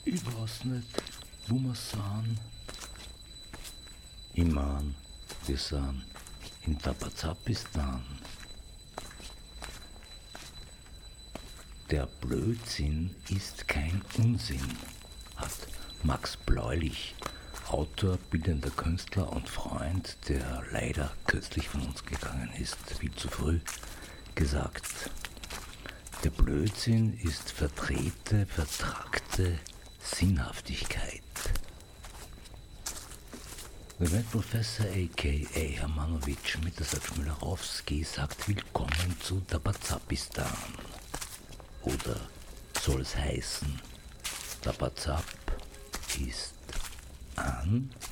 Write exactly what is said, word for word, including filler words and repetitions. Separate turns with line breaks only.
Ich weiß nicht, wo wir sind.
Ich mein, wir sind in Tabazapistan. Der Blödsinn ist kein Unsinn, hat Max Bläulich, Autor, bildender Künstler und Freund, der leider kürzlich von uns gegangen ist, viel zu früh, gesagt. Der Blödsinn ist verdrehte, vertrackte Sinnhaftigkeit. Wenn Professor A K A Hermanowitsch mit der Schmülerowski sagt, willkommen zu Tabazapistan. Oder soll es heißen, Tabazap ist an